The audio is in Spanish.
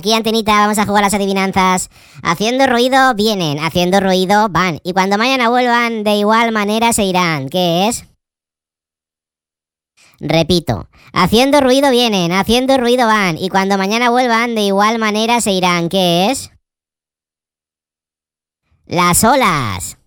Aquí, Antenita, vamos a jugar las adivinanzas. Haciendo ruido vienen, haciendo ruido van. Y cuando mañana vuelvan, de igual manera se irán. ¿Qué es? Repito. Haciendo ruido vienen, haciendo ruido van. Y cuando mañana vuelvan, de igual manera se irán. ¿Qué es? Las olas.